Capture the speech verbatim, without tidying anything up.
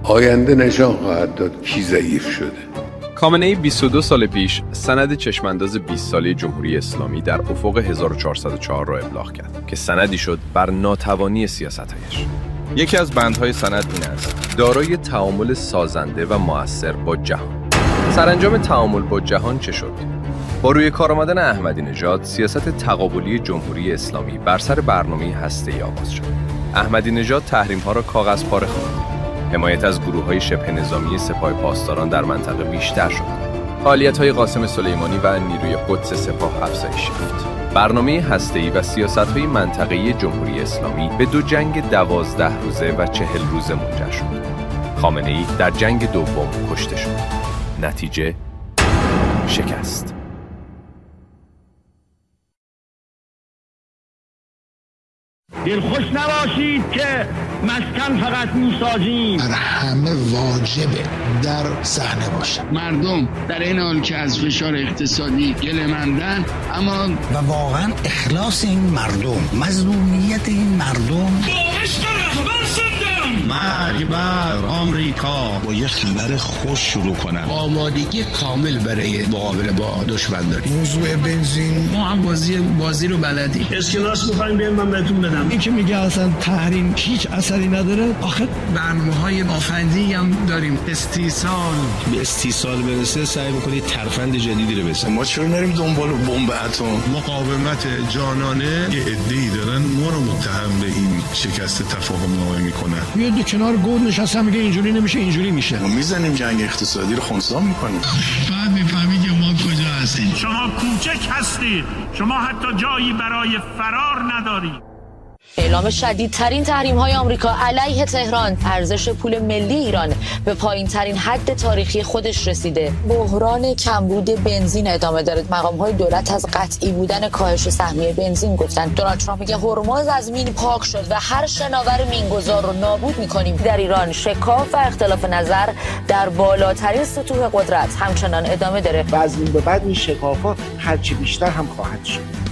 آینده نشان خواهد داد کی ضعیف شده. خامنه‌ای بیست و دو سال پیش سند چشمانداز بیست ساله جمهوری اسلامی در افق هزار و چهارصد و چهار را ابلاغ کرد که سندی شد بر ناتوانی سیاست‌هایش. یکی از بندهای سند این است: دارای تعامل سازنده و مؤثر با جهان. سرانجام تعامل با جهان چه شد؟ با روی کار آمدن احمدی نژاد، سیاست تقابلی جمهوری اسلامی بر سر برنامه هسته‌ای آغاز شد. احمدی نژاد تحریم‌ها را کاغذ پاره خواند. حمایت از گروه‌های شبه نظامی سپاه پاسداران در منطقه بیشتر شد. فعالیت‌های قاسم سلیمانی و نیروی قدس سپاه افزایش یافت. برنامه هسته‌ای و سیاست‌های منطقه‌ای جمهوری اسلامی به دو جنگ دوازده روزه و چهل روزه منجر شد. خامنه‌ای در جنگ دوم کشته شد. نتیجه شکست. دلخوش نباشید که مسکن فقط میسازیم، بر همه واجبه در صحنه باشه. مردم در این حال که از فشار اقتصادی گله‌مندن، اما و واقعا اخلاص این مردم، مظلومیت این مردم، مرگ بر آمریکا. با یه خبر خوش شروع کنم. آمادگی کامل برای مقابله با دشمن داریم. موضوع بنزین، ما هم بازی بازی رو بلدیم. اسکناس می‌خوایم بیام من بهتون بدم. این که میگه اصلا تحریم هیچ اثری نداره. آخه برنامه‌های بافندی هم داریم. استیصال به استیصال برسه سعی می‌کنید ترفند جدیدی رو بزنید. ما چرا نریم دنبال بمب اتم؟ مقاومت جانانه یه عده‌ای دارن ما رو متهم به این شکست تفاهم نامه میکنن. یه دو کنار گود نشسته میگه اینجوری نمیشه اینجوری میشه. ما میزنیم جنگ اقتصادی رو خنثی میکنیم. بعد میفهمی که ما کجا هستیم. شما کوچک هستید. شما حتی جایی برای فرار ندارید. اعلام شدیدترین تحریم‌های آمریکا علیه تهران. ارزش پول ملی ایران به پایین‌ترین حد تاریخی خودش رسیده. بحران کمبود بنزین ادامه داره. مقام‌های دولت از قطعی بودن کاهش سهمیه بنزین گفتن. دونالد ترامپ میگه هرمز از مین پاک شد و هر شناور مینگذار رو نابود می‌کنیم. در ایران شکاف و اختلاف نظر در بالاترین سطوح قدرت همچنان ادامه داره. و از این به بعد این شکاف‌ها هرچی بیشتر هم خواهد شد.